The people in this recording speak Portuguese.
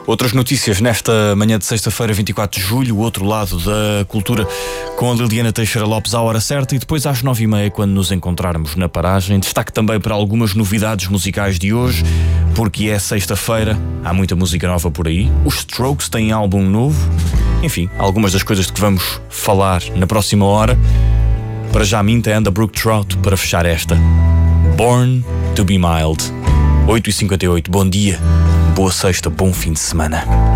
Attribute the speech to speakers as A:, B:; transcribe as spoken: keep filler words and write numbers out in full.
A: Outras notícias nesta manhã de sexta-feira, vinte e quatro de julho, o outro lado da cultura, com a Liliana Teixeira Lopes à hora certa, e depois às nove e meia, quando nos encontrarmos na paragem. Destaque também para algumas novidades musicais de hoje, porque é sexta-feira, há muita música nova por aí. Os Strokes têm álbum novo. Enfim, algumas das coisas de que vamos falar na próxima hora. Para já, Minta and the Brook Trout para fechar esta. Born to be Mild. oito e cinquenta e oito, bom dia, boa sexta, bom fim de semana.